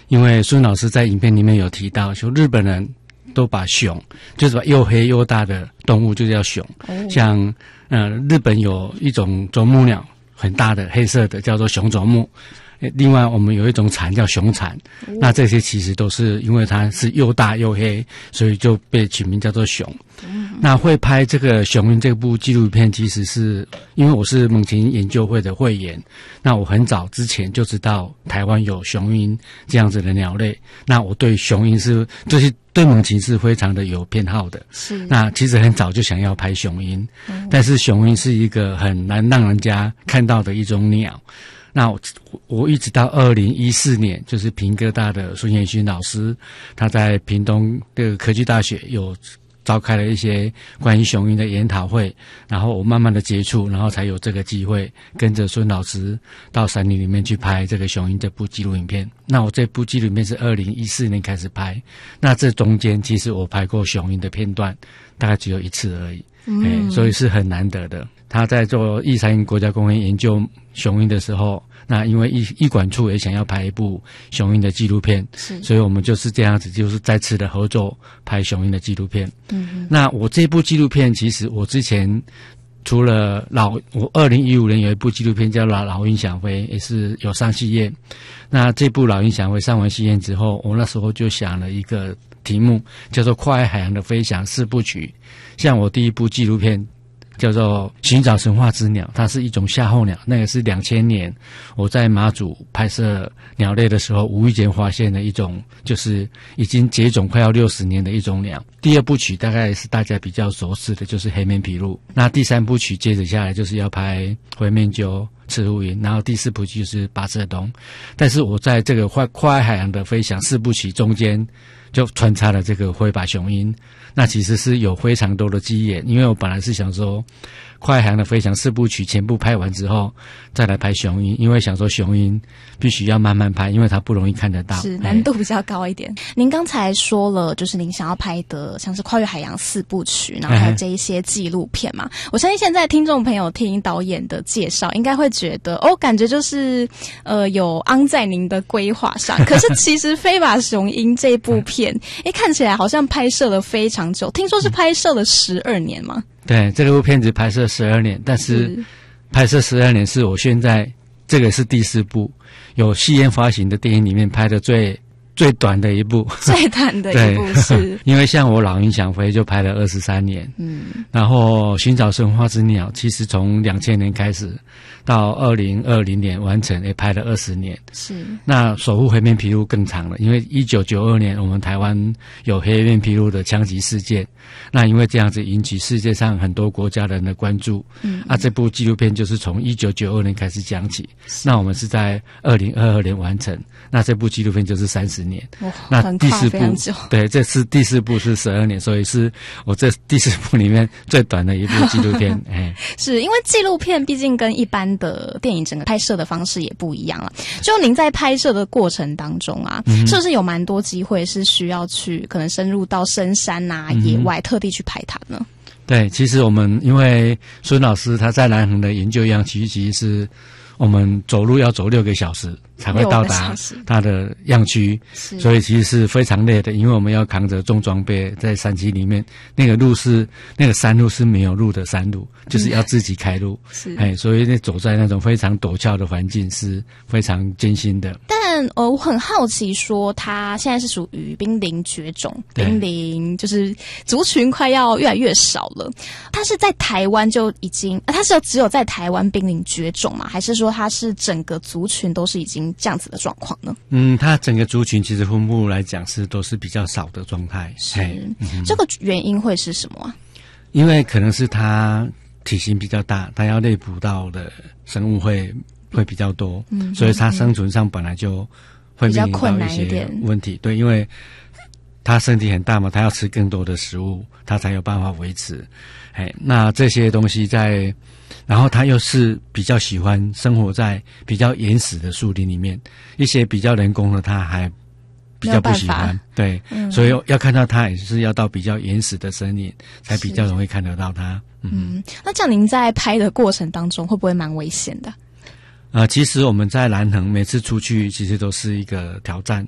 因为孙老师在影片里面有提到，说日本人都把熊，就是把又黑又大的动物就叫熊，像日本有一种啄木鸟，很大的黑色的叫做熊啄木。另外我们有一种蝉叫熊蝉，那这些其实都是因为它是又大又黑，所以就被取名叫做熊。那会拍这个雄鹰这部纪录片，其实是因为我是猛禽研究会的会员，那我很早之前就知道台湾有雄鹰这样子的鸟类，那我对雄鹰就是对猛禽是非常的有偏好的。是，那其实很早就想要拍雄鹰，但是雄鹰是一个很难让人家看到的一种鸟。那我一直到2014年，就是屏科大的孙彦勋老师，他在屏东的科技大学有召开了一些关于雄鹰的研讨会，然后我慢慢的接触，然后才有这个机会跟着孙老师到山林里面去拍这个雄鹰这部纪录影片。那我这部纪录影片是2014年开始拍，那这中间其实我拍过雄鹰的片段，大概只有1次而已，所以是很难得的。他在做义山国家公园研究雄鹰的时候，那因为医管处也想要拍一部雄鹰的纪录片，所以我们就是这样子，就是再次的合作拍雄鹰的纪录片。那我这部纪录片，其实我之前除了我2015年有一部纪录片叫老鹰想飞，也是有上戏院。那这部老鹰想飞上完戏院之后，我那时候就想了一个题目，叫做跨越海洋的飞翔4部曲。像我第一部纪录片叫做寻找神话之鸟，它是一种夏候鸟，那个是2000年我在马祖拍摄鸟类的时候无意间发现的一种，就是已经绝种快要60年的一种鸟。第2部曲大概是大家比较熟悉的，就是黑面琵鹭。那第3部曲接着下来就是要拍灰面鸠、赤腹鹰，然后第4部曲就是八色鸫。但是我在这个跨越海洋的飞翔4部曲中间就穿插了这个灰白雄鹰，那其实是有非常多的机缘，因为我本来是想说跨越海洋的飞翔4部曲全部拍完之后再来拍雄鹰，因为想说雄鹰必须要慢慢拍，因为它不容易看得到， 是难度比较高一点。您刚才说了，就是您想要拍的像是跨越海洋4部曲，然后还有这一些纪录片嘛，我相信现在听众朋友听导演的介绍应该会觉得感觉就是有昂在您的规划上。可是其实飞吧雄鹰这部片看起来好像拍摄了非常久，听说是拍摄了12年吗？ 对，这部片子拍摄12年，但是拍摄12年是我现在这个是第4部有戏院发行的电影里面拍的最短的一部， 最短的一部是因为像我老鹰想飞就拍了23年，然后寻找神话之鸟其实从2000年开始到2020年完成，也拍了20年。是，那守护黑面琵鹭更长了，因为1992年我们台湾有黑面琵鹭的枪击事件，那因为这样子引起世界上很多国家人的关注，这部纪录片就是从1992年开始讲起，那我们是在2022年完成，那这部纪录片就是30年。那第4部，对，这次第4部是12年，所以是我这第4部里面最短的一部纪录片。 是因为纪录片毕竟跟一般的电影整个拍摄的方式也不一样了。就您在拍摄的过程当中啊，是不是有蛮多机会是需要去可能深入到深山野外特地去拍它呢？ 对，其实我们因为孙老师他在南横的研究样区，其实是我们走路要走6个小时才会到达它的样区，所以其实是非常累的，因为我们要扛着重装备在山区里面，那个山路是没有路的山路，就是要自己开路，所以走在那种非常陡峭的环境是非常艰辛的。 但我很好奇说，它现在是属于濒临绝种，濒临就是族群快要越来越少了。它是在台湾就已经，它是只有在台湾濒临绝种吗？还是说它是整个族群都是已经这样子的状况呢？ 它整个族群其实分布来讲都是比较少的状态。 这个原因会是什么啊？ 因为可能是它体型比较大，它要猎捕到的生物会比较多，所以它生存上本来就会面临到一些问题。对，因为它身体很大嘛，它要吃更多的食物，它才有办法维持。那这些东西然后它又是比较喜欢生活在比较原始的树林里面，一些比较人工的它还比较不喜欢。对，所以要看到它也是要到比较原始的森林才比较容易看得到它。 那这样您在拍的过程当中会不会蛮危险的？ 其实我们在南横每次出去其实都是一个挑战，